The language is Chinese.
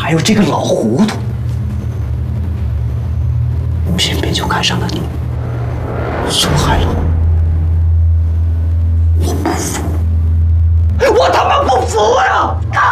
还有这个老糊涂，偏偏就看上了你，苏海龙。我不服，我他妈不服呀！